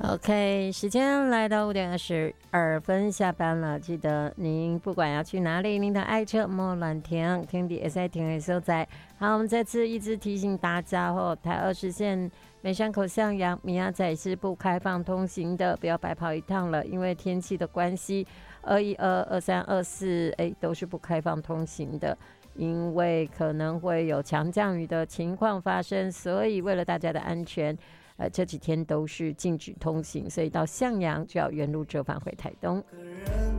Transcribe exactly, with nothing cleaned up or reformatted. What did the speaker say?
OK， 时间来到五点二十二分，下班了。记得您不管要去哪里，您的爱车莫乱停，停的 S I 停的所在。好，我们再次一直提醒大家哦，台二十线美山口向阳米亚仔是不开放通行的，不要白跑一趟了，因为天气的关系，二一二、二三、二四，哎，都是不开放通行的。因为可能会有强降雨的情况发生，所以为了大家的安全，呃，这几天都是禁止通行，所以到向阳就要原路折返回台东。